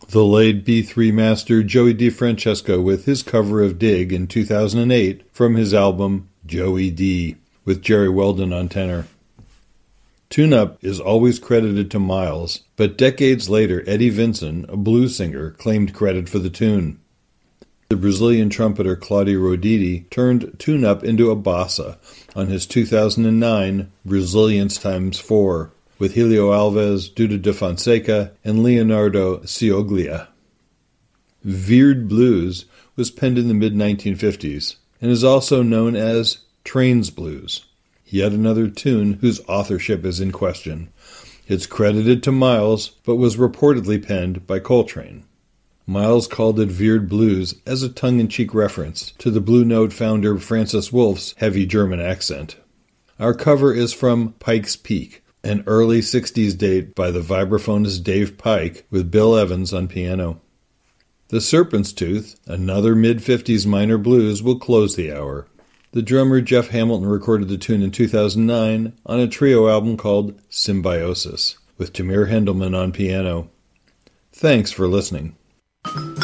The late B3 master Joey DeFrancesco with his cover of Dig in 2008 from his album Joey D, with Jerry Weldon on tenor. Tune Up is always credited to Miles, but decades later Eddie Vinson, a blues singer, claimed credit for the tune. The Brazilian trumpeter Claudio Roditi turned Tune Up into a bossa on his 2009 Brazilians x4, with Helio Alves, Duda de Fonseca, and Leonardo Cioglia. Veered Blues was penned in the mid-1950s, and is also known as Trains Blues, yet another tune whose authorship is in question. It's credited to Miles, but was reportedly penned by Coltrane. Miles called it Veered Blues as a tongue-in-cheek reference to the Blue Note founder Francis Wolff's heavy German accent. Our cover is from Pike's Peak, an early 60s date by the vibraphonist Dave Pike with Bill Evans on piano. The Serpent's Tooth, another mid-50s minor blues, will close the hour. The drummer Jeff Hamilton recorded the tune in 2009 on a trio album called Symbiosis, with Tamir Hendelman on piano. Thanks for listening.